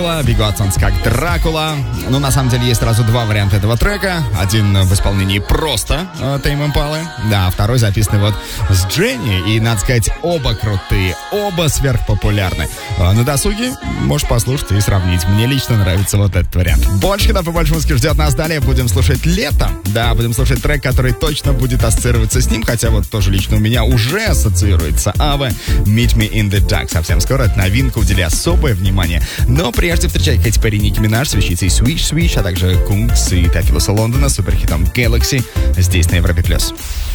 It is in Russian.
Бигуатсонс как Дракула. Ну, на самом деле, есть сразу два варианта этого трека. Один в исполнении просто Тейм Импалы. Да, второй записанный вот с Дженни. И, надо сказать, оба крутые, оба сверхпопулярны. На досуге можешь послушать и сравнить. Мне лично нравится вот этот вариант. Больше хитов и больше музыки ждет нас далее. Будем слушать «Лето». Да, будем слушать трек, который точно будет ассоциироваться с ним. Хотя вот тоже лично у меня уже ассоциируется. Ava, Meet Me in the Dark. Совсем скоро эта новинка, уделяя особое внимание. Но прежде встречать Кэти Перри, Ники Минаж с вещицей Switch, а также Кункс и Тафилуса Лондона с суперхитом Galaxy здесь на Европе+.